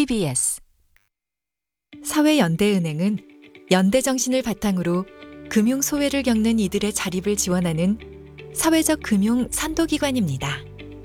KBS 사회연대은행은 연대 정신을 바탕으로 금융 소외를 겪는 이들의 자립을 지원하는 사회적 금융 선도기관입니다.